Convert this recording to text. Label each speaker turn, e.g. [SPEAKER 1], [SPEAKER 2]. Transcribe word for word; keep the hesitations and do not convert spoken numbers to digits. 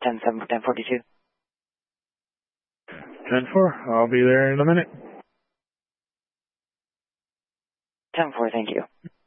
[SPEAKER 1] ten seven for ten forty-two.
[SPEAKER 2] ten four, I'll be there in a minute.
[SPEAKER 1] ten four, thank you.